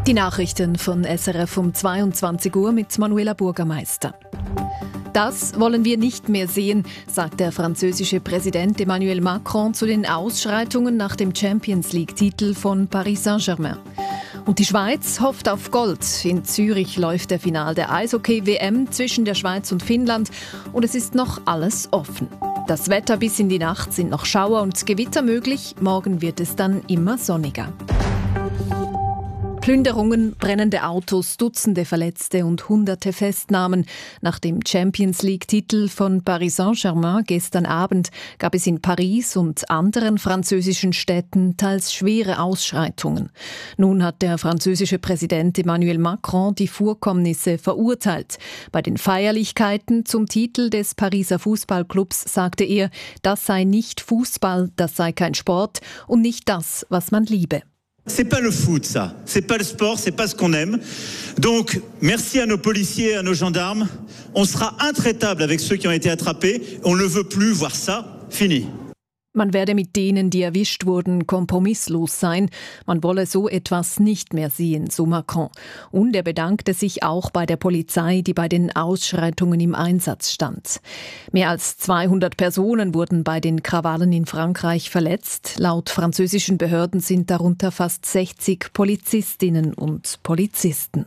Die Nachrichten von SRF um 22 Uhr mit Manuela Burgermeister. Das wollen wir nicht mehr sehen, sagt der französische Präsident Emmanuel Macron zu den Ausschreitungen nach dem Champions-League-Titel von Paris Saint-Germain. Und die Schweiz hofft auf Gold. In Zürich läuft der Final der Eishockey-WM zwischen der Schweiz und Finnland und es ist noch alles offen. Das Wetter bis in die Nacht sind noch Schauer und Gewitter möglich. Morgen wird es dann immer sonniger. Plünderungen, brennende Autos, Dutzende Verletzte und Hunderte Festnahmen. Nach dem Champions-League-Titel von Paris Saint-Germain gestern Abend gab es in Paris und anderen französischen Städten teils schwere Ausschreitungen. Nun hat der französische Präsident Emmanuel Macron die Vorkommnisse verurteilt. Bei den Feierlichkeiten zum Titel des Pariser Fußballclubs sagte er, das sei nicht Fußball, das sei kein Sport und nicht das, was man liebe. C'est pas le foot, ça. C'est pas le sport, c'est pas ce qu'on aime. Donc, merci à nos policiers et à nos gendarmes. On sera intraitable avec ceux qui ont été attrapés. On ne veut plus voir ça. Fini. Man werde mit denen, die erwischt wurden, kompromisslos sein. Man wolle so etwas nicht mehr sehen, so Macron. Und er bedankte sich auch bei der Polizei, die bei den Ausschreitungen im Einsatz stand. Mehr als 200 Personen wurden bei den Krawallen in Frankreich verletzt. Laut französischen Behörden sind darunter fast 60 Polizistinnen und Polizisten.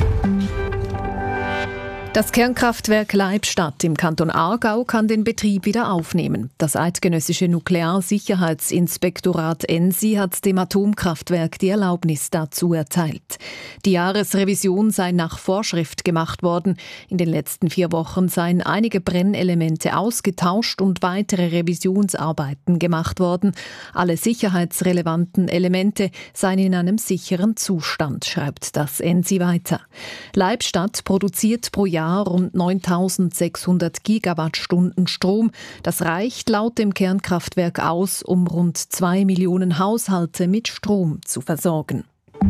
Das Kernkraftwerk Leibstadt im Kanton Aargau kann den Betrieb wieder aufnehmen. Das eidgenössische Nuklearsicherheitsinspektorat ENSI hat dem Atomkraftwerk die Erlaubnis dazu erteilt. Die Jahresrevision sei nach Vorschrift gemacht worden. In den letzten 4 Wochen seien einige Brennelemente ausgetauscht und weitere Revisionsarbeiten gemacht worden. Alle sicherheitsrelevanten Elemente seien in einem sicheren Zustand, schreibt das ENSI weiter. Leibstadt produziert pro Jahr rund 9.600 Gigawattstunden Strom. Das reicht laut dem Kernkraftwerk aus, um rund 2 Millionen Haushalte mit Strom zu versorgen.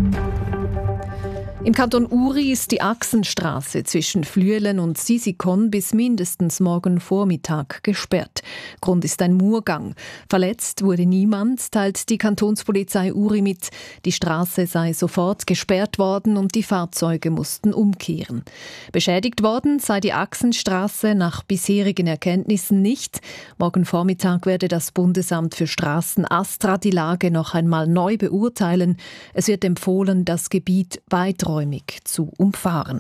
Im Kanton Uri ist die Achsenstraße zwischen Flüelen und Sisikon bis mindestens morgen Vormittag gesperrt. Grund ist ein Murgang. Verletzt wurde niemand, teilt die Kantonspolizei Uri mit. Die Straße sei sofort gesperrt worden und die Fahrzeuge mussten umkehren. Beschädigt worden sei die Achsenstraße nach bisherigen Erkenntnissen nicht. Morgen Vormittag werde das Bundesamt für Straßen ASTRA die Lage noch einmal neu beurteilen. Es wird empfohlen, das Gebiet weiträumig zu umfahren.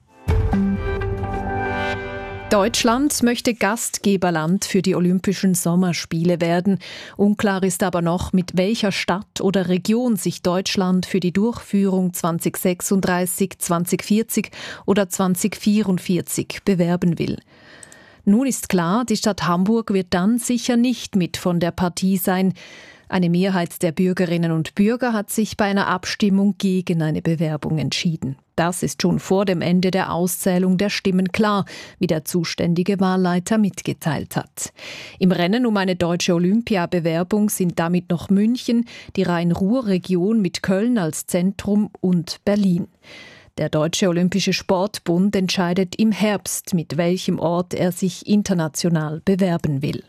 Deutschland möchte Gastgeberland für die Olympischen Sommerspiele werden. Unklar ist aber noch, mit welcher Stadt oder Region sich Deutschland für die Durchführung 2036, 2040 oder 2044 bewerben will. Nun ist klar, die Stadt Hamburg wird dann sicher nicht mit von der Partie sein. Eine Mehrheit der Bürgerinnen und Bürger hat sich bei einer Abstimmung gegen eine Bewerbung entschieden. Das ist schon vor dem Ende der Auszählung der Stimmen klar, wie der zuständige Wahlleiter mitgeteilt hat. Im Rennen um eine deutsche Olympiabewerbung sind damit noch München, die Rhein-Ruhr-Region mit Köln als Zentrum und Berlin. Der Deutsche Olympische Sportbund entscheidet im Herbst, mit welchem Ort er sich international bewerben will.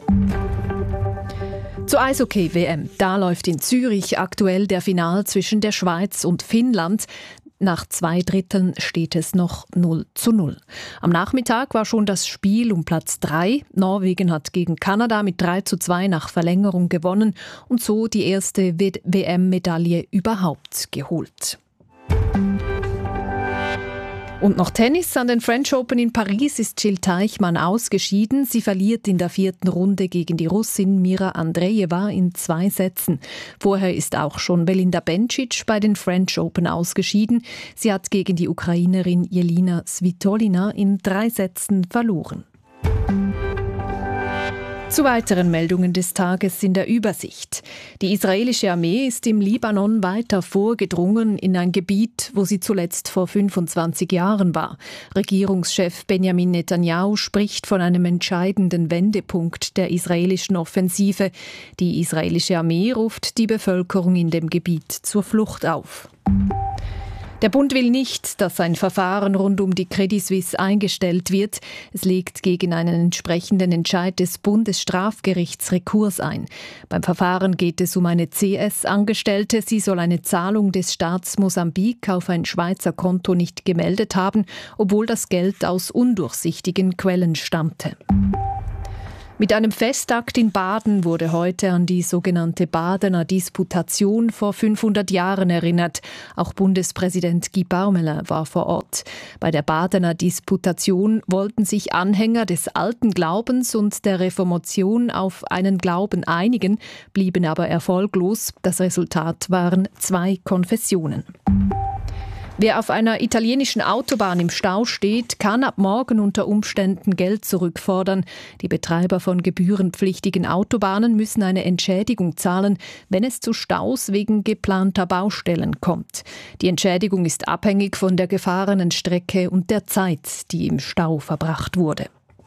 Zur Eishockey-WM. Da läuft in Zürich aktuell der Final zwischen der Schweiz und Finnland. Nach 2 Dritteln steht es noch 0:0. Am Nachmittag war schon das Spiel um Platz 3. Norwegen hat gegen Kanada mit 3:2 nach Verlängerung gewonnen und so die erste WM-Medaille überhaupt geholt. Und noch Tennis. An den French Open in Paris ist Jill Teichmann ausgeschieden. Sie verliert in der 4. Runde gegen die Russin Mira Andreeva in 2 Sätzen. Vorher ist auch schon Belinda Bencic bei den French Open ausgeschieden. Sie hat gegen die Ukrainerin Jelena Svitolina in 3 Sätzen verloren. Zu weiteren Meldungen des Tages in der Übersicht. Die israelische Armee ist im Libanon weiter vorgedrungen in ein Gebiet, wo sie zuletzt vor 25 Jahren war. Regierungschef Benjamin Netanyahu spricht von einem entscheidenden Wendepunkt der israelischen Offensive. Die israelische Armee ruft die Bevölkerung in dem Gebiet zur Flucht auf. Der Bund will nicht, dass ein Verfahren rund um die Credit Suisse eingestellt wird. Es legt gegen einen entsprechenden Entscheid des Bundesstrafgerichts Rekurs ein. Beim Verfahren geht es um eine CS-Angestellte. Sie soll eine Zahlung des Staats Mosambik auf ein Schweizer Konto nicht gemeldet haben, obwohl das Geld aus undurchsichtigen Quellen stammte. Mit einem Festakt in Baden wurde heute an die sogenannte Badener Disputation vor 500 Jahren erinnert. Auch Bundespräsident Guy Parmelin war vor Ort. Bei der Badener Disputation wollten sich Anhänger des alten Glaubens und der Reformation auf einen Glauben einigen, blieben aber erfolglos. Das Resultat waren 2 Konfessionen. Wer auf einer italienischen Autobahn im Stau steht, kann ab morgen unter Umständen Geld zurückfordern. Die Betreiber von gebührenpflichtigen Autobahnen müssen eine Entschädigung zahlen, wenn es zu Staus wegen geplanter Baustellen kommt. Die Entschädigung ist abhängig von der gefahrenen Strecke und der Zeit, die im Stau verbracht wurde.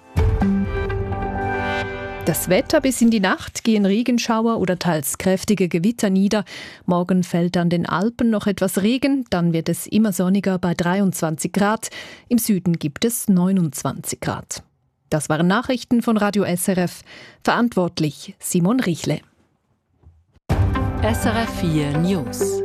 Das Wetter: bis in die Nacht gehen Regenschauer oder teils kräftige Gewitter nieder. Morgen fällt an den Alpen noch etwas Regen, dann wird es immer sonniger bei 23 Grad. Im Süden gibt es 29 Grad. Das waren Nachrichten von Radio SRF. Verantwortlich Simon Richle. SRF 4 News.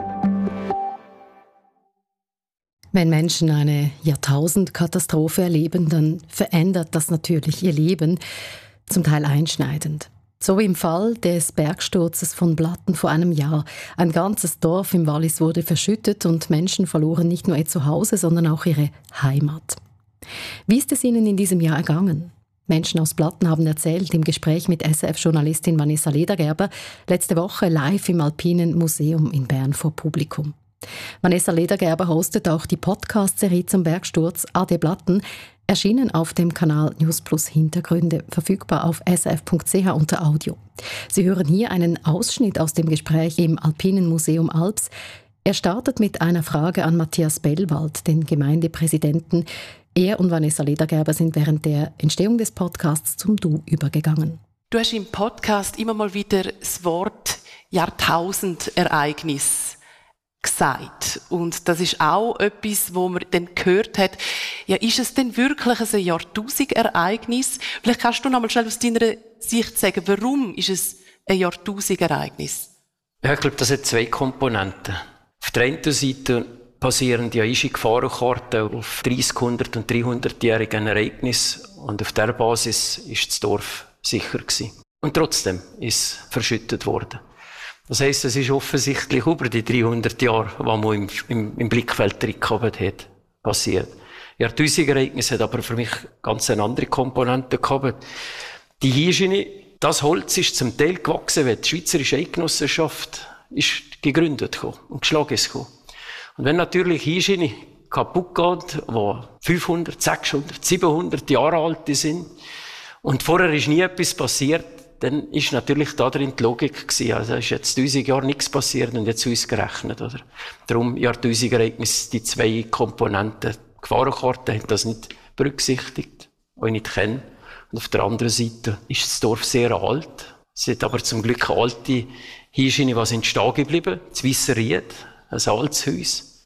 Wenn Menschen eine Jahrtausendkatastrophe erleben, dann verändert das natürlich ihr Leben. Zum Teil einschneidend. So wie im Fall des Bergsturzes von Blatten vor einem Jahr. Ein ganzes Dorf im Wallis wurde verschüttet und Menschen verloren nicht nur ihr Zuhause, sondern auch ihre Heimat. Wie ist es Ihnen in diesem Jahr ergangen? Menschen aus Blatten haben erzählt im Gespräch mit SRF-Journalistin Vanessa Ledergerber letzte Woche live im Alpinen Museum in Bern vor Publikum. Vanessa Ledergerber hostet auch die Podcast-Serie zum Bergsturz AD Blatten, erschienen auf dem Kanal News Plus Hintergründe, verfügbar auf srf.ch unter Audio. Sie hören hier einen Ausschnitt aus dem Gespräch im Alpinen Museum Alps. Er startet mit einer Frage an Matthias Bellwald, den Gemeindepräsidenten. Er und Vanessa Ledergerber sind während der Entstehung des Podcasts zum Du übergegangen. Du hast im Podcast immer mal wieder das Wort Jahrtausendereignis gesagt. Und das ist auch etwas, wo man dann gehört hat, ja, ist es denn wirklich ein Jahrtausendereignis? Vielleicht kannst du noch mal schnell aus deiner Sicht sagen, warum ist es ein Jahrtausendereignis? Ja, ich glaube, das hat 2 Komponenten. Auf der einen Seite basieren die Gefahrenkarten auf 30, 100 und 300-jährigen Ereignissen und auf dieser Basis ist das Dorf sicher gewesen. Und trotzdem ist es verschüttet worden. Das heisst, es ist offensichtlich über die 300 Jahre, die man im Blickfeld drin gehabt hat, passiert. Jahrtausendereignis hat aber für mich ganz eine andere Komponente gehabt. Die Hirschiene, das Holz ist zum Teil gewachsen, weil die Schweizerische Eidgenossenschaft ist gegründet und geschlagen ist. Und wenn natürlich Hirschiene kaputt geht, die 500, 600, 700 Jahre alt sind und vorher ist nie etwas passiert, dann ist natürlich da drin die Logik gewesen. Also ist jetzt 1000 Jahre nichts passiert und jetzt ausgerechnet, oder? Darum Jahrtausendereignis, die 2 Komponenten. Die Gefahrenkarte haben das nicht berücksichtigt, auch nicht kennen. Und auf der anderen Seite ist das Dorf sehr alt. Es hat aber zum Glück alte Hirschiene, die sind stehen geblieben. Das Weisserried, ein altes Haus,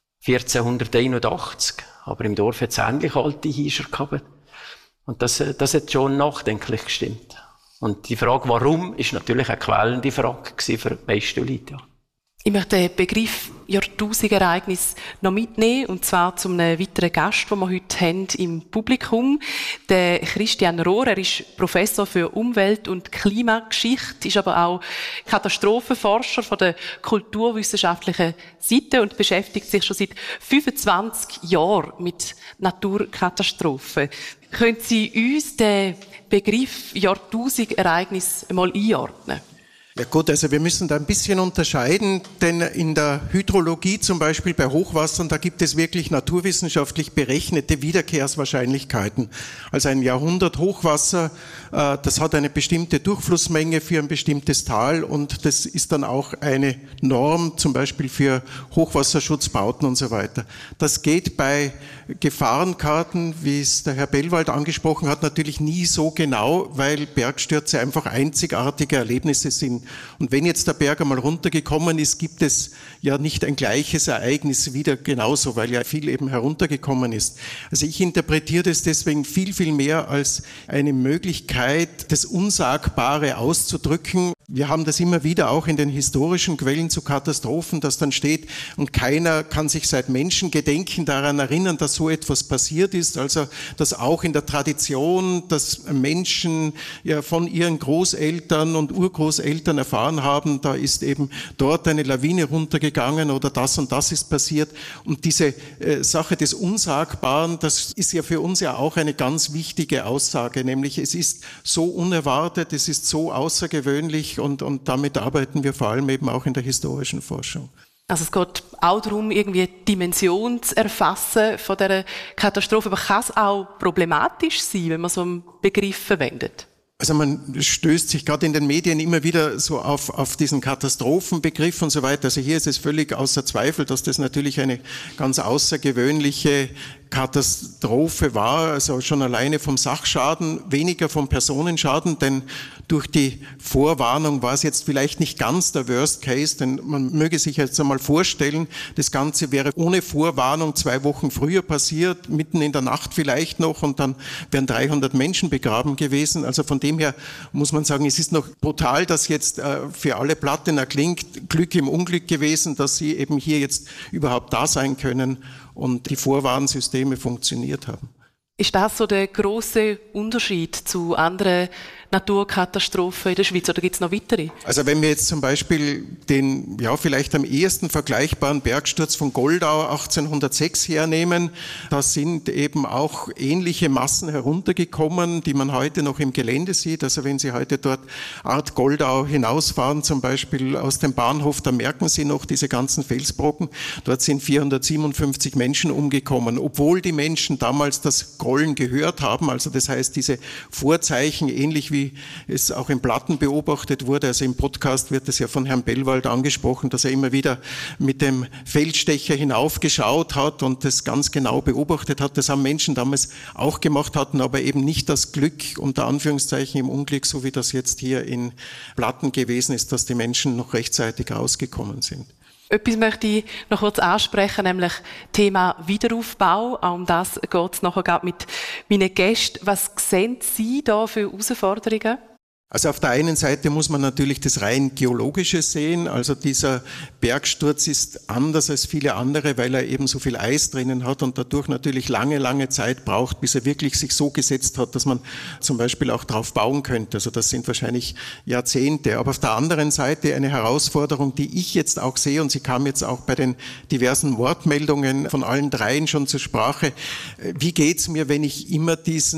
1481. Aber im Dorf hat es ähnlich alte Hirscher gehabt. Und das hat schon nachdenklich gestimmt. Und die Frage, warum, ist natürlich eine quälende Frage für die meisten Leute. Ja. Ich möchte den Begriff Jahrtausendereignis noch mitnehmen, und zwar zu einem weiteren Gast, den wir heute haben im Publikum. Der Christian Rohr, er ist Professor für Umwelt- und Klimageschichte, ist aber auch Katastrophenforscher von der kulturwissenschaftlichen Seite und beschäftigt sich schon seit 25 Jahren mit Naturkatastrophen. Können Sie uns den Begriff Jahrtausendereignis einmal einordnen? Ja gut, also wir müssen da ein bisschen unterscheiden, denn in der Hydrologie zum Beispiel bei Hochwassern, da gibt es wirklich naturwissenschaftlich berechnete Wiederkehrswahrscheinlichkeiten. Also ein Jahrhundert Hochwasser, das hat eine bestimmte Durchflussmenge für ein bestimmtes Tal und das ist dann auch eine Norm zum Beispiel für Hochwasserschutzbauten und so weiter. Das geht bei Gefahrenkarten, wie es der Herr Bellwald angesprochen hat, natürlich nie so genau, weil Bergstürze einfach einzigartige Erlebnisse sind. Und wenn jetzt der Berg einmal runtergekommen ist, gibt es ja nicht ein gleiches Ereignis wieder genauso, weil ja viel eben heruntergekommen ist. Also ich interpretiere das deswegen viel, viel mehr als eine Möglichkeit, das Unsagbare auszudrücken. Wir haben das immer wieder auch in den historischen Quellen zu Katastrophen, dass dann steht, und keiner kann sich seit Menschengedenken daran erinnern, dass so etwas passiert ist. Also, dass auch in der Tradition, dass Menschen ja von ihren Großeltern und Urgroßeltern erfahren haben, da ist eben dort eine Lawine runtergegangen oder das und das ist passiert. Und diese Sache des Unsagbaren, das ist ja für uns ja auch eine ganz wichtige Aussage, nämlich es ist so unerwartet, es ist so außergewöhnlich und damit arbeiten wir vor allem eben auch in der historischen Forschung. Also es geht auch darum, irgendwie die Dimension zu erfassen von dieser Katastrophe. Aber kann es auch problematisch sein, wenn man so einen Begriff verwendet? Also man stößt sich gerade in den Medien immer wieder so auf diesen Katastrophenbegriff und so weiter. Also hier ist es völlig außer Zweifel, dass das natürlich eine ganz außergewöhnliche Katastrophe war, also schon alleine vom Sachschaden, weniger vom Personenschaden, denn durch die Vorwarnung war es jetzt vielleicht nicht ganz der Worst Case, denn man möge sich jetzt einmal vorstellen, das Ganze wäre ohne Vorwarnung 2 Wochen früher passiert, mitten in der Nacht vielleicht noch, und dann wären 300 Menschen begraben gewesen. Also von dem her muss man sagen, es ist noch brutal, dass jetzt für alle Plattener klingt, Glück im Unglück gewesen, dass sie eben hier jetzt überhaupt da sein können und die Vorwarnsysteme funktioniert haben. Ist das so der grosse Unterschied zu anderen Naturkatastrophen in der Schweiz, oder gibt es noch weitere? Also wenn wir jetzt zum Beispiel den vielleicht am ehesten vergleichbaren Bergsturz von Goldau 1806 hernehmen, da sind eben auch ähnliche Massen heruntergekommen, die man heute noch im Gelände sieht. Also wenn Sie heute dort Art Goldau hinausfahren, zum Beispiel aus dem Bahnhof, da merken Sie noch diese ganzen Felsbrocken. Dort sind 457 Menschen umgekommen, obwohl die Menschen damals das Grollen gehört haben. Also das heißt, diese Vorzeichen, ähnlich wie es auch in Platten beobachtet wurde, also im Podcast wird es ja von Herrn Bellwald angesprochen, dass er immer wieder mit dem Feldstecher hinaufgeschaut hat und das ganz genau beobachtet hat. Das haben Menschen damals auch gemacht, hatten aber eben nicht das Glück, unter Anführungszeichen im Unglück, so wie das jetzt hier in Platten gewesen ist, dass die Menschen noch rechtzeitig rausgekommen sind. Etwas möchte ich noch kurz ansprechen, nämlich Thema Wiederaufbau. Auch um das geht es nachher mit meinen Gästen. Was sehen Sie da für Herausforderungen? Also auf der einen Seite muss man natürlich das rein Geologische sehen. Also dieser Bergsturz ist anders als viele andere, weil er eben so viel Eis drinnen hat und dadurch natürlich lange, lange Zeit braucht, bis er wirklich sich so gesetzt hat, dass man zum Beispiel auch drauf bauen könnte. Also das sind wahrscheinlich Jahrzehnte. Aber auf der anderen Seite eine Herausforderung, die ich jetzt auch sehe, und sie kam jetzt auch bei den diversen Wortmeldungen von allen dreien schon zur Sprache. Wie geht's mir, wenn ich immer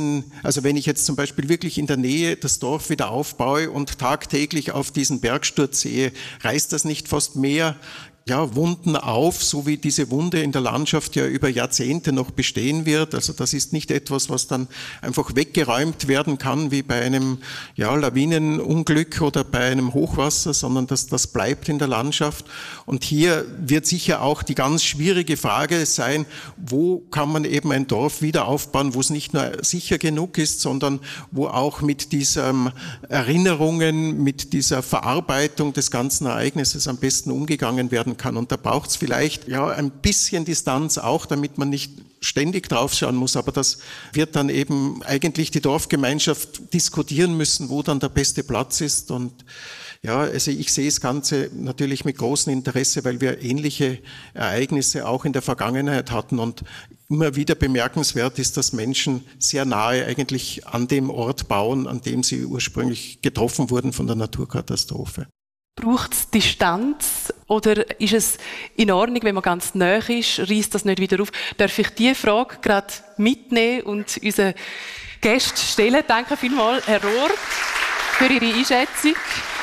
wenn ich jetzt zum Beispiel wirklich in der Nähe das Dorf wieder aufbaue und tagtäglich auf diesen Bergsturz sehe, reißt das nicht fast mehr Wunden auf, so wie diese Wunde in der Landschaft ja über Jahrzehnte noch bestehen wird. Also das ist nicht etwas, was dann einfach weggeräumt werden kann, wie bei einem Lawinenunglück oder bei einem Hochwasser, sondern das bleibt in der Landschaft. Und hier wird sicher auch die ganz schwierige Frage sein, wo kann man eben ein Dorf wieder aufbauen, wo es nicht nur sicher genug ist, sondern wo auch mit diesen Erinnerungen, mit dieser Verarbeitung des ganzen Ereignisses am besten umgegangen werden kann. Und da braucht es vielleicht ein bisschen Distanz auch, damit man nicht ständig draufschauen muss. Aber das wird dann eben eigentlich die Dorfgemeinschaft diskutieren müssen, wo dann der beste Platz ist. Und also ich sehe das Ganze natürlich mit großem Interesse, weil wir ähnliche Ereignisse auch in der Vergangenheit hatten. Und immer wieder bemerkenswert ist, dass Menschen sehr nahe eigentlich an dem Ort bauen, an dem sie ursprünglich getroffen wurden von der Naturkatastrophe. Braucht es Distanz oder ist es in Ordnung, wenn man ganz nah ist, reißt das nicht wieder auf? Darf ich diese Frage gerade mitnehmen und unseren Gästen stellen? Danke vielmals, Herr Rohr, für Ihre Einschätzung.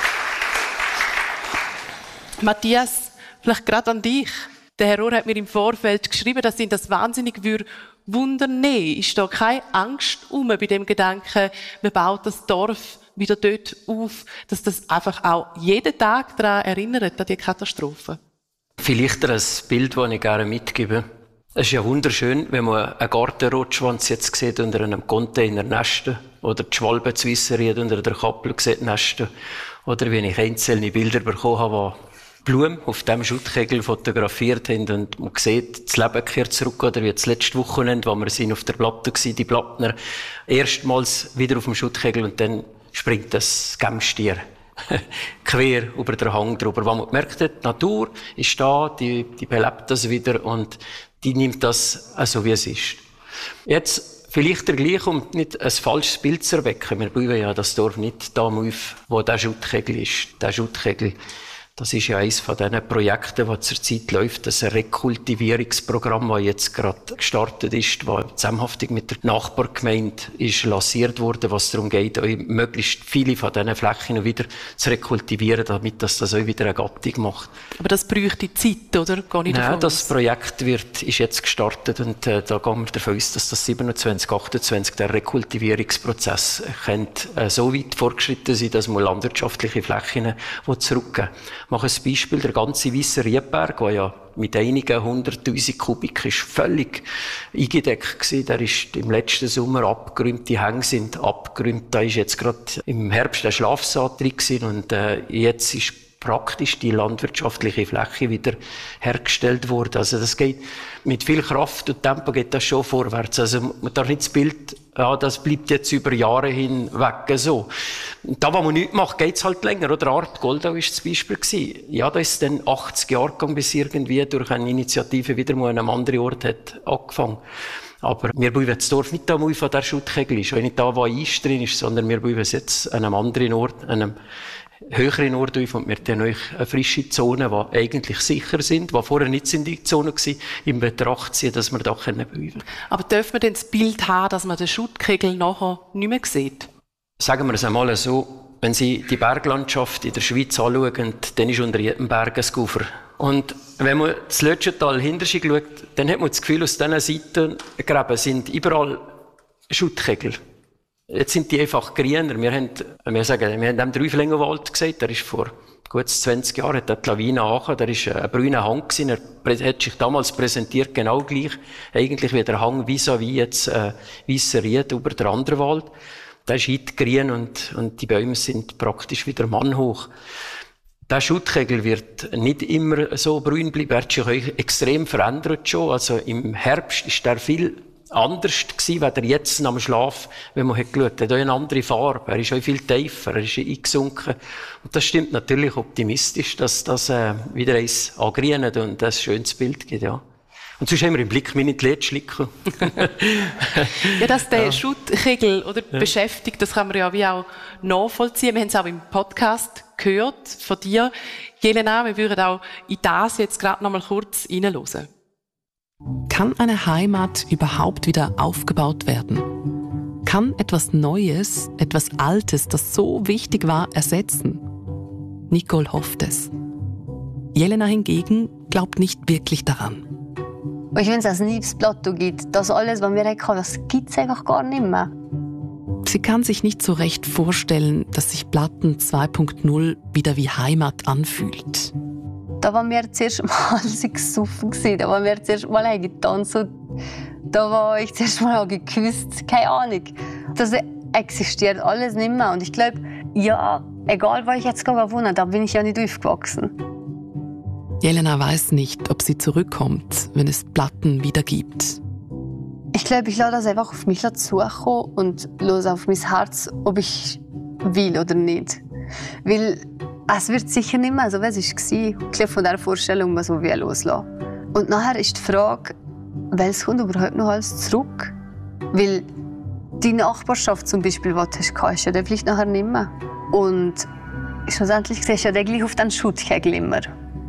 Matthias, vielleicht gerade an dich. Der Herr Rohr hat mir im Vorfeld geschrieben, dass ihn das wahnsinnig wundern würde. Ist da keine Angst bei dem Gedanken, man baut das Dorf wieder dort auf, dass das einfach auch jeden Tag daran erinnert, an die Katastrophe? Vielleicht ein Bild, das ich gerne mitgebe. Es ist ja wunderschön, wenn man einen Gartenrotschwanz jetzt sieht unter einem Container nesten oder die Schwalbe zu Wisserried unter der Kappel sieht nesten Oder wenn ich einzelne Bilder bekommen habe, wo Blumen auf dem Schuttkegel fotografiert haben und man sieht, das Leben kehrt zurück, oder wie das letzte Wochenende, wo wir sind auf der Platte waren, die Plattner, erstmals wieder auf dem Schuttkegel und dann springt das Gemstier quer über den Hang drüber. Wo man merkt, die Natur ist da, die belebt das wieder und die nimmt das so, wie es ist. Jetzt vielleicht der gleiche, um nicht ein falsches Bild zu erwecken. Wir bauen ja das Dorf nicht da auf, wo der Schuttkegel ist. Der Schuttkegel, das ist ja eines von diesen Projekten, das zurzeit läuft, das Rekultivierungsprogramm, das jetzt gerade gestartet ist, das zusammenhaftig mit der Nachbargemeinde ist lanciert worden, was darum geht, möglichst viele von diesen Flächen wieder zu rekultivieren, damit das auch wieder eine Gattung macht. Aber das bräuchte Zeit, oder? Nein, das Projekt ist jetzt gestartet und da gehen wir davon aus, dass das 27, 28, der Rekultivierungsprozess könnte so weit fortgeschritten sein, dass man landwirtschaftliche Flächen zurückgeben. Ich mache ein Beispiel, der ganze Weisser Riedberg, der ja mit einigen 100'000 Kubik ist völlig eingedeckt gewesen. Der ist im letzten Sommer abgeräumt, die Hänge sind abgeräumt. Da ist jetzt gerade im Herbst ein Schlafsaat drin gewesen und jetzt ist praktisch die landwirtschaftliche Fläche wieder hergestellt worden. Also das geht mit viel Kraft und Tempo geht das schon vorwärts. Also man darf nicht das Bild, das bleibt jetzt über Jahre hinweg so. Und da, wo man nichts macht, geht's halt länger. Oder Art Goldau ist das Beispiel gewesen. Ja, da ist es dann 80 Jahre gegangen, bis irgendwie durch eine Initiative wieder mal an einem anderen Ort hat angefangen. Aber wir bauen das Dorf nicht da mal von der Schuttkegel ist, wenn nicht da, wo Eis drin ist, sondern wir bauen es jetzt an einem anderen Ort, an einem höheren Ort auf und wir haben euch eine frische Zone, die eigentlich sicher sind, die vorher nicht in die Zone waren, in Betracht ziehen, dass wir da bauen können. Aber dürfen wir denn das Bild haben, dass man den Schuttkegel nachher nicht mehr sieht? Sagen wir es einmal so, wenn Sie die Berglandschaft in der Schweiz anschauen, dann ist unter jedem Berg ein Ufer. Und wenn man das Lötschental hinter sich schaut, dann hat man das Gefühl, aus diesen Seitengräben sind überall Schuttkegel. Jetzt sind die einfach grüner. Wir haben dem Dreifelengenwald gesagt, der ist vor gut 20 Jahren, hat die Lawine angekommen, der ist ein brüner Hang gewesen. Er hat sich damals präsentiert, genau gleich, eigentlich wie der Hang vis-à-vis jetzt, Weisser Ried über der andere Wald. Der ist heute grün und die Bäume sind praktisch wieder mannhoch. Der Schuttkegel wird nicht immer so grün bleiben, er hat sich extrem verändert schon. Also im Herbst ist der viel anders gewesen, als er jetzt am Schlaf, wenn man hat geschaut. Er hat auch eine andere Farbe, er ist auch viel tiefer, er ist eingesunken. Und das stimmt natürlich optimistisch, dass das wieder eins angrünt und ein schönes Bild gibt, ja. Und sonst haben wir im Blick meine Lädschlicken. Ja, dass der Schuttkegel oder beschäftigt, das kann man ja wie auch nachvollziehen. Wir haben es auch im Podcast gehört von dir, Jelena. Wir würden auch in das jetzt gerade noch mal kurz reinhören. Kann eine Heimat überhaupt wieder aufgebaut werden? Kann etwas Neues, etwas Altes, das so wichtig war, ersetzen? Nicole hofft es. Jelena hingegen glaubt nicht wirklich daran. Ich finde, dass es nie das Plateau gibt. Das alles, was wir hatten, das gibt es einfach gar nicht mehr. Sie kann sich nicht so recht vorstellen, dass sich Platten 2.0 wieder wie Heimat anfühlt. Da waren wir zuerst mal gesoffen, da waren wir zuerst mal getanzt, da war ich zuerst mal geküsst, keine Ahnung. Das existiert alles nicht mehr. Und ich glaube, ja, egal wo ich jetzt wohne, da bin ich ja nicht aufgewachsen. Jelena weiß nicht, ob sie zurückkommt, wenn es Platten wieder gibt. Ich glaube, ich lasse das einfach auf mich zukommen und lasse auf mein Herz, ob ich will oder nicht. Weil es wird sicher nicht mehr so, wie es war. Ich glaube, von dieser Vorstellung muss man loslassen. Und nachher ist die Frage, welches kommt überhaupt noch alles zurück? Weil die Nachbarschaft zum Beispiel, die du hast, ist ja dann vielleicht nachher nicht mehr. Und schlussendlich siehst du ja gleich auf den Schuttkegel immer.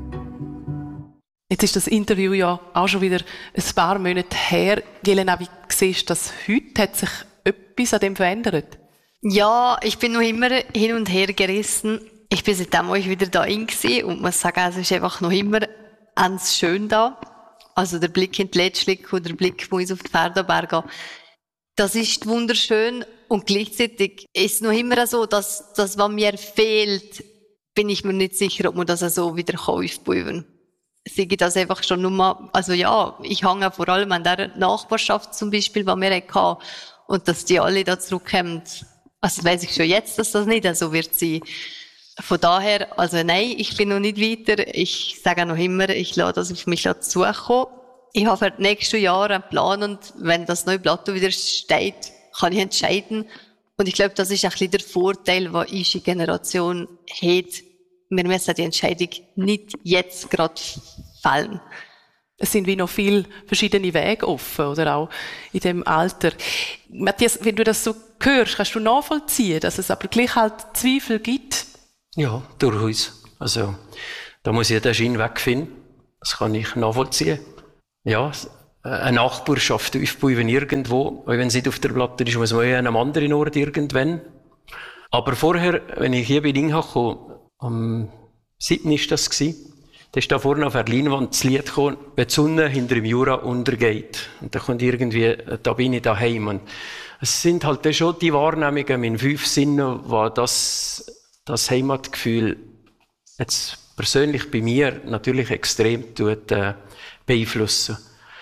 Jetzt ist das Interview ja auch schon wieder ein paar Monate her. Jelena, wie siehst du das heute? Hat sich etwas an dem verändert? Ja, ich bin noch immer hin und her gerissen. Ich bin seitdem auch wieder da und muss sagen, es ist einfach noch immer ganz schön da. Also der Blick in die Lädschlik oder der Blick auf die Pferdeberge, das ist wunderschön. Und gleichzeitig ist es noch immer so, dass das, was mir fehlt, bin ich mir nicht sicher, ob man das so wieder aufbauen kann. Sehe ich das einfach schon nur mal, also ja, ich hänge vor allem an der Nachbarschaft zum Beispiel, die wir hatten, und dass die alle da zurückkommen. Also weiss ich schon jetzt, dass das nicht so wird sein. Von daher, also nein, ich bin noch nicht weiter. Ich sage noch immer, ich lasse das auf mich zukommen. Ich habe für die nächsten Jahre einen Plan und wenn das neue Plateau wieder steht, kann ich entscheiden. Und ich glaube, das ist ein bisschen der Vorteil, den unsere Generation hat. Wir müssen die Entscheidung nicht jetzt gerade fällen. Es sind wie noch viele verschiedene Wege offen, oder auch in dem Alter. Matthias, wenn du das so hörst, kannst du nachvollziehen, dass es aber gleich halt Zweifel gibt? Ja, durchaus. Also, da muss ich den Schein wegfinden. Das kann ich nachvollziehen. Ja, eine Nachbarschaft aufbauen irgendwo, auch wenn sie nicht auf der Platte ist, muss man ja an einem anderen Ort irgendwann. Aber vorher, wenn ich hier bei Inga kam, am 7. ist das gewesen, da ist da vorne auf der Leinwand das Lied gekommen, wenn die Sonne hinter dem Jura untergeht. Und da kommt irgendwie, da bin ich daheim. Und es sind halt dann schon die Wahrnehmungen in 5 Sinnen, wo das Heimatgefühl jetzt persönlich bei mir natürlich extrem beeinflussen.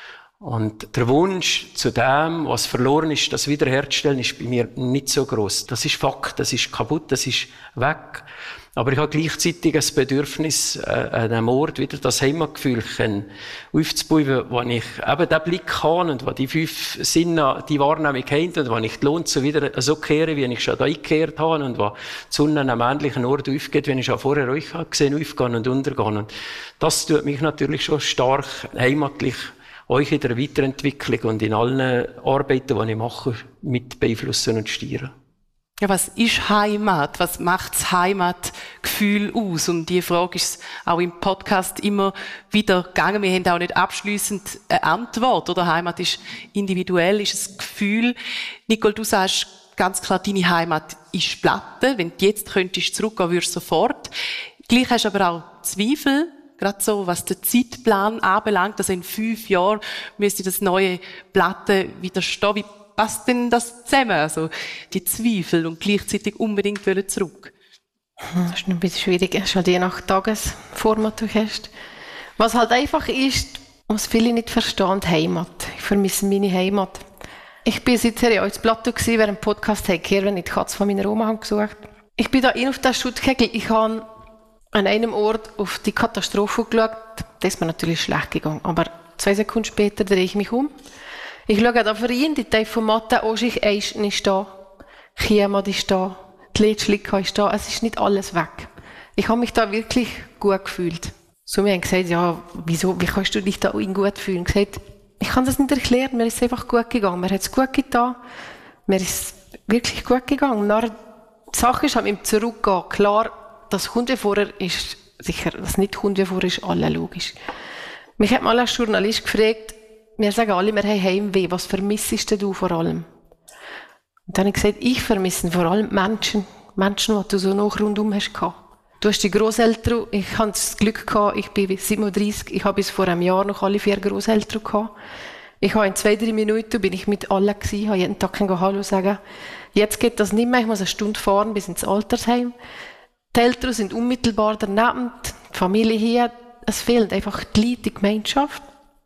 Und der Wunsch zu dem, was verloren ist, das wiederherzustellen, ist bei mir nicht so gross. Das ist Fakt, das ist kaputt, das ist weg. Aber ich habe gleichzeitig ein Bedürfnis, an einem Ort wieder das Heimatgefühl aufzubauen, wo ich eben den Blick habe und wo die 5 Sinne die Wahrnehmung haben und wo ich die Lohn so wieder so kehre, wie ich schon da eingekehrt habe und wo die Sonne an einem ähnlichen Ort aufgeht, wie ich schon vorher euch gesehen aufgehen und untergehen. Und das tut mich natürlich schon stark heimatlich euch in der Weiterentwicklung und in allen Arbeiten, die ich mache, mit beeinflussen und steuern. Ja, was ist Heimat? Was macht das Heimatgefühl aus? Und die Frage ist auch im Podcast immer wieder gegangen. Wir haben auch nicht abschliessend eine Antwort, oder? Heimat ist individuell, ist ein Gefühl. Nicole, du sagst ganz klar, deine Heimat ist Platte. Wenn du jetzt könntest zurückgehen, würdest du sofort. Gleich hast du aber auch Zweifel. Gerade so, was den Zeitplan anbelangt. Also in 5 Jahren müsste das neue Platte wieder stehen. Wie passt denn das zusammen? Also die Zweifel und gleichzeitig unbedingt zurück. Das ist ein bisschen schwierig. Es ist halt je nach Tagesformat, du hast. Was halt einfach ist, was viele nicht verstehen, Heimat. Ich vermisse meine Heimat. Ich bin seither ja als Plateau gewesen, während dem Podcast gehört, wenn ich die Katze von meiner Oma gesucht. Ich bin da auf den Schuttkegel. Ich habe an einem Ort auf die Katastrophe geschaut. Das ist mir natürlich schlecht gegangen. Aber 2 Sekunden später drehe ich mich um. Ich schaue da für ihn, die Teil von Mathe, Oschich, Eis ist da, Chiema ist da, die Letschlicka ist da. Es ist nicht alles weg. Ich habe mich da wirklich gut gefühlt. So, wir haben gesagt, ja, wieso, wie kannst du dich da gut fühlen? Ich habe gesagt, ich kann das nicht erklären, mir ist es einfach gut gegangen. Mir hat es gut getan, mir ist es wirklich gut gegangen. Und dann, die Sache ist, mit dem Zurückgehen, klar, das kommt wie vorher ist sicher, das nicht kommt wie vorher ist alle logisch. Mich hat mal ein Journalist gefragt, wir sagen alle, wir haben Heimweh, was vermissest du vor allem? Und dann habe ich gesagt, ich vermisse vor allem Menschen, die du so noch rundum hast gehabt. Du hast die Grosseltern, ich hatte das Glück gehabt, ich bin 37, ich habe bis vor einem Jahr noch alle 4 Grosseltern gehabt. Ich habe in 2-3 Minuten bin ich mit allen gewesen, habe jeden Tag Hallo sagen. Jetzt geht das nicht mehr, ich muss 1 Stunde fahren bis ins Altersheim. Die Eltern sind unmittelbar daneben, die Familie hier, es fehlt einfach die Leute, die Gemeinschaft.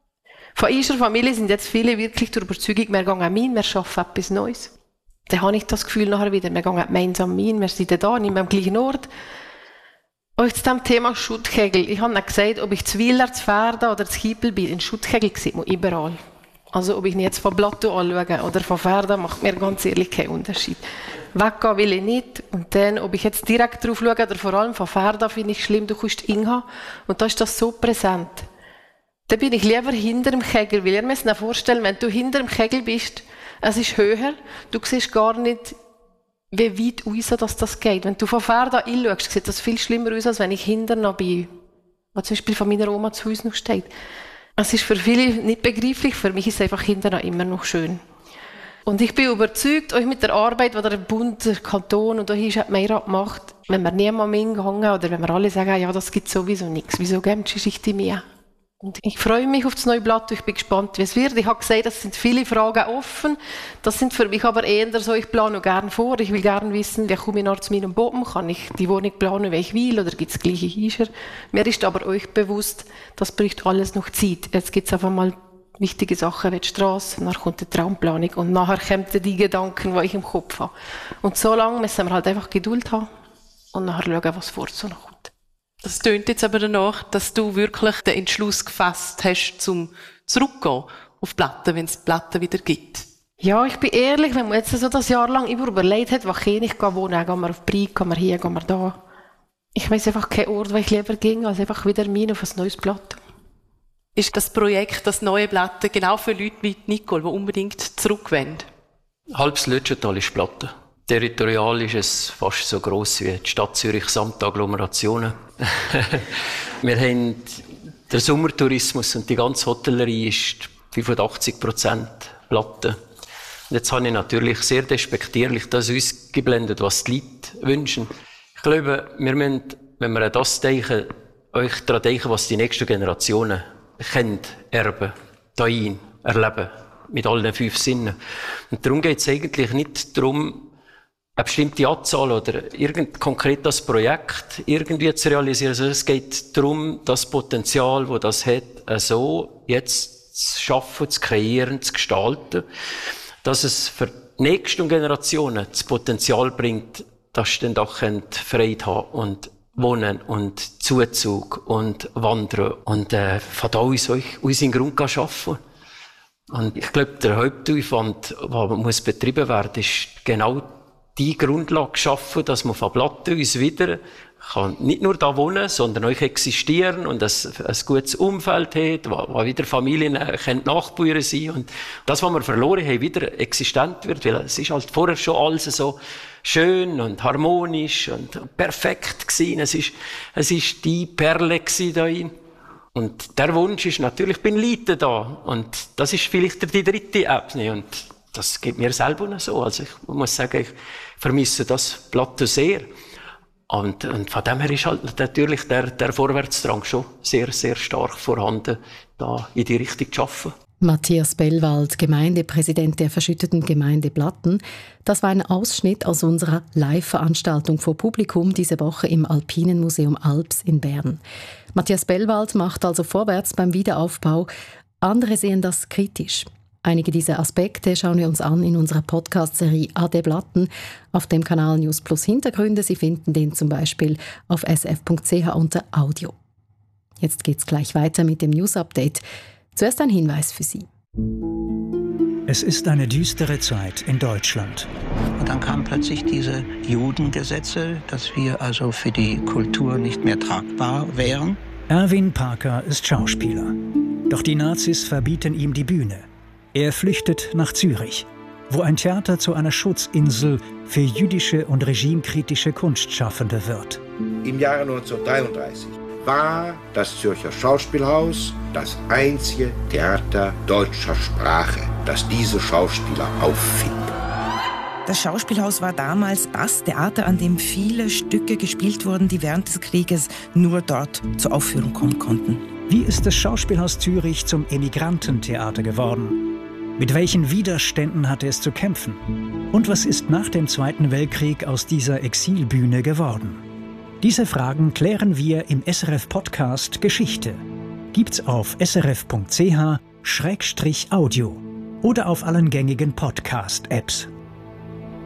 Von unserer Familie sind jetzt viele wirklich der Überzeugung, wir gehen rein, wir schaffen etwas Neues. Dann habe ich das Gefühl nachher wieder, wir gehen gemeinsam rein, wir sind da, nicht mehr am gleichen Ort. Und zu dem Thema Schuttkegel, ich habe nicht gesagt, ob ich zu Wieler, zu Pferden oder zu Kiepel bin, in Schuttkegel sieht man überall. Also ob ich ihn jetzt von Plateau anschaue oder von Pferden, macht mir ganz ehrlich keinen Unterschied. Weggehen will ich nicht. Und dann, ob ich jetzt direkt drauf schaue, oder vor allem von Pferden, finde ich schlimm, du kommst Inga. Und da ist das so präsent. Dann bin ich lieber hinter dem Kegel, weil ihr müsst euch vorstellen, wenn du hinter dem Kegel bist, es ist höher, du siehst gar nicht, wie weit raus das geht. Wenn du von Pferden anschaust, sieht das viel schlimmer aus, als wenn ich hinter noch bin, was zum Beispiel von meiner Oma zu Hause noch steht. Es ist für viele nicht begreiflich, für mich ist es einfach hinterher immer noch schön. Und ich bin überzeugt, euch mit der Arbeit, die der Bund, der Kanton und hier ist Meirat macht, wenn wir niemandem hingehangen oder wenn wir alle sagen, ja, das gibt sowieso nichts, wieso geben die Geschichte mehr? Und ich freue mich auf das neue Blatt, ich bin gespannt, wie es wird. Ich habe gesagt, es sind viele Fragen offen. Das sind für mich aber eher so, ich plane gerne vor. Ich will gerne wissen, wie komme ich nach zu meinem Boden? Kann ich die Wohnung planen, wie ich will? Oder gibt es gleiche Hischer? Mir ist aber euch bewusst, das braucht alles noch Zeit. Jetzt gibt es einfach mal wichtige Sachen wie die Strasse, dann kommt die Traumplanung und nachher kommen die Gedanken, die ich im Kopf habe. Und so lange müssen wir halt einfach Geduld haben. und nachher schauen, was vorzu noch kommt. Das tönt jetzt aber danach, dass du wirklich den Entschluss gefasst hast, zum zurückgehen auf Platten, wenn es Platten wieder gibt. Ja, ich bin ehrlich, wenn man jetzt so das Jahr lang überlegt hat, wo kann ich wohnen, gehen wir auf Brig, gehen wir hier, gehen wir da. Ich weiss einfach keinen Ort, wo ich lieber ging, als einfach wieder auf ein neues Blatt. Ist das Projekt, das neue Platten, genau für Leute wie Nicole, die unbedingt zurück wollen? Halbes Lütschental ist Platten. Territorial ist es fast so gross wie die Stadt Zürich samt Agglomerationen. Wir haben den Sommertourismus und die ganze Hotellerie ist 85% Platten. Und jetzt habe ich natürlich sehr despektierlich das ausgeblendet, was die Leute wünschen. Ich glaube, wir müssen, wenn wir an das denken, euch daran denken, was die nächsten Generationen können erben, dahin erleben, mit allen 5 Sinnen. Und darum geht es eigentlich nicht darum, eine bestimmte Anzahl oder konkret das Projekt irgendwie zu realisieren, sondern es geht darum, das Potenzial, das das hat, so jetzt zu schaffen, zu kreieren, zu gestalten, dass es für die nächsten Generationen das Potenzial bringt, dass sie dann doch Freude haben und wohnen und Zuzug und wandern und von da aus unseren Grund arbeiten. Und ich glaube, der Hauptaufwand, der muss betrieben werden, ist genau die Grundlage schaffen, dass man von Platten aus wieder kann nicht nur da wohnen, sondern auch existieren und ein gutes Umfeld hat, wo wieder Familien Nachbarn sein und das, was wir verloren haben, wieder existent wird, weil es ist halt vorher schon alles so schön und harmonisch und perfekt gewesen. Es ist die Perle gewesen da rein. Und der Wunsch ist natürlich, ich bin Leute da und das ist vielleicht die dritte Ebene und das geht mir selber noch so. Also ich muss sagen, ich vermisse das Plateau sehr. Und von dem her ist halt natürlich der Vorwärtsdrang schon sehr, sehr stark vorhanden, da in die Richtung zu arbeiten. Matthias Bellwald, Gemeindepräsident der verschütteten Gemeinde Blatten. Das war ein Ausschnitt aus unserer Live-Veranstaltung vor Publikum diese Woche im Alpinen Museum Alps in Bern. Matthias Bellwald macht also vorwärts beim Wiederaufbau. Andere sehen das kritisch. Einige dieser Aspekte schauen wir uns an in unserer Podcast-Serie «Ade Blatten» auf dem Kanal News Plus Hintergründe. Sie finden den zum Beispiel auf sf.ch unter Audio. Jetzt geht's gleich weiter mit dem News-Update. Zuerst ein Hinweis für Sie. Es ist eine düstere Zeit in Deutschland. Und dann kamen plötzlich diese Judengesetze, dass wir also für die Kultur nicht mehr tragbar wären. Erwin Parker ist Schauspieler. Doch die Nazis verbieten ihm die Bühne. Er flüchtet nach Zürich, wo ein Theater zu einer Schutzinsel für jüdische und regimekritische Kunstschaffende wird. Im Jahre 1933 war das Zürcher Schauspielhaus das einzige Theater deutscher Sprache, das diese Schauspieler auffing. Das Schauspielhaus war damals das Theater, an dem viele Stücke gespielt wurden, die während des Krieges nur dort zur Aufführung kommen konnten. Wie ist das Schauspielhaus Zürich zum Emigrantentheater geworden? Mit welchen Widerständen hatte es zu kämpfen? Und was ist nach dem Zweiten Weltkrieg aus dieser Exilbühne geworden? Diese Fragen klären wir im SRF-Podcast Geschichte. Gibt's auf srf.ch/audio oder auf allen gängigen Podcast-Apps.